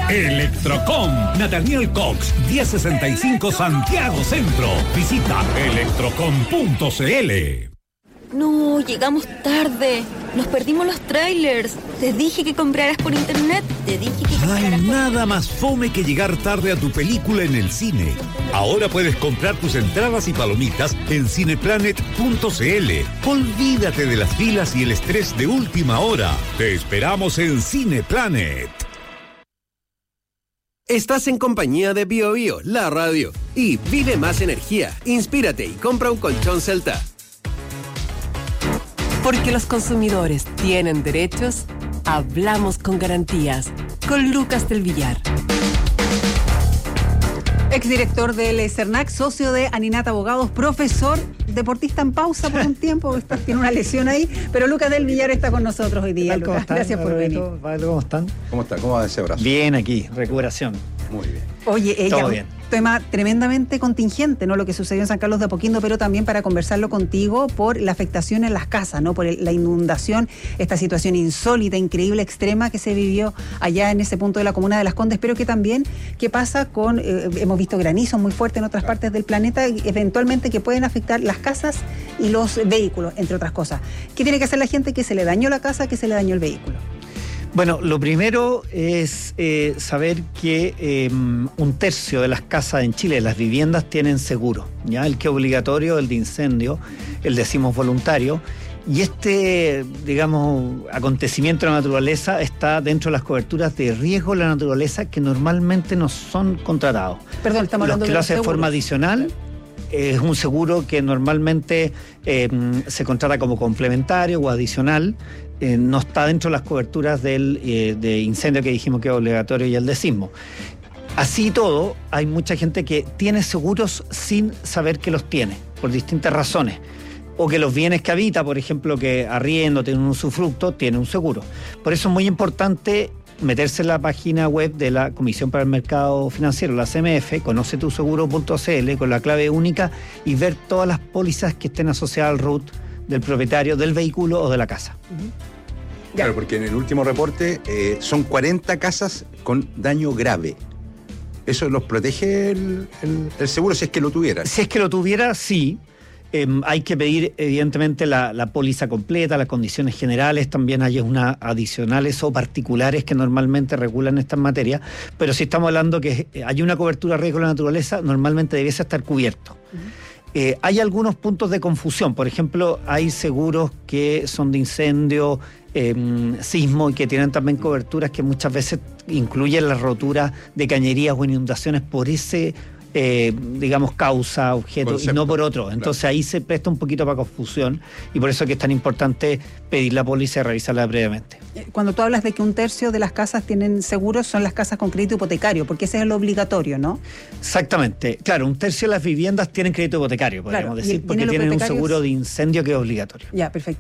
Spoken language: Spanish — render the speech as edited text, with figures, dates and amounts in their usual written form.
Electrocom, Nathaniel Cox, 1065 Santiago Centro. Visita electrocom.cl. No, llegamos tarde. Nos perdimos los trailers. Te dije que compraras por internet. No hay nada más fome que llegar tarde a tu película en el cine. Ahora puedes comprar tus entradas y palomitas en cineplanet.cl. Olvídate de las filas y el estrés de última hora. Te esperamos en Cineplanet. Estás en compañía de BioBio, la radio. Y vive más energía. Inspírate y compra un colchón Celta. Porque los consumidores tienen derechos, hablamos con garantías. Con Lucas del Villar. Exdirector del CERNAC, socio de Aninat Abogados, profesor, deportista en pausa por un tiempo, tiene una lesión ahí, pero Lucas del Villar está con nosotros hoy día. Lucas, gracias por venir. ¿Cómo están? ¿Cómo está? ¿Cómo va ese brazo? Bien aquí, recuperación. Muy bien. Oye, todo bien. Tema tremendamente contingente, ¿no? Lo que sucedió en San Carlos de Apoquindo, pero también para conversarlo contigo por la afectación en las casas, ¿no? Por la inundación, esta situación insólita, increíble, extrema que se vivió allá en ese punto de la comuna de Las Condes, pero que también, ¿qué pasa con, hemos visto granizos muy fuertes en otras partes del planeta, eventualmente que pueden afectar las casas y los vehículos, entre otras cosas? ¿Qué tiene que hacer la gente que se le dañó la casa, que se le dañó el vehículo? Bueno, lo primero es saber que un tercio de las casas en Chile, las viviendas, tienen seguro, ¿ya? El que es obligatorio, el de incendio, el decimos voluntario. Y digamos, acontecimiento de la naturaleza está dentro de las coberturas de riesgo de la naturaleza que normalmente no son contratados. Perdón, estamos hablando de los que lo hacen de forma adicional. Es un seguro que normalmente se contrata como complementario o adicional. No está dentro de las coberturas de incendio que dijimos que es obligatorio y el de sismo. Así y todo, hay mucha gente que tiene seguros sin saber que los tiene, por distintas razones. O que los bienes que habita, por ejemplo, que arriendo, tiene un usufructo, tiene un seguro. Por eso es muy importante meterse en la página web de la Comisión para el Mercado Financiero, la CMF, conocetuseguro.cl, con la clave única y ver todas las pólizas que estén asociadas al RUT del propietario del vehículo o de la casa. Claro, porque en el último reporte son 40 casas con daño grave. ¿Eso los protege el seguro si es que lo tuviera? Si es que lo tuviera, sí. Hay que pedir evidentemente la póliza completa, las condiciones generales, también hay unas adicionales o particulares que normalmente regulan estas materias, pero si estamos hablando que hay una cobertura de riesgo de la naturaleza, normalmente debiese estar cubierto. Hay algunos puntos de confusión, por ejemplo, hay seguros que son de incendio, sismo y que tienen también coberturas que muchas veces incluyen la rotura de cañerías o inundaciones por ese digamos, causa, objeto, concepto, y no por otro. Entonces ahí se presta un poquito para confusión y por eso es que es tan importante pedir la póliza y revisarla previamente. Cuando tú hablas de que un tercio de las casas tienen seguros, son las casas con crédito hipotecario, porque ese es el obligatorio, ¿no? Exactamente. Claro, un tercio de las viviendas tienen crédito hipotecario, podríamos decir, porque tienen un seguro de incendio que es obligatorio. Ya, perfecto.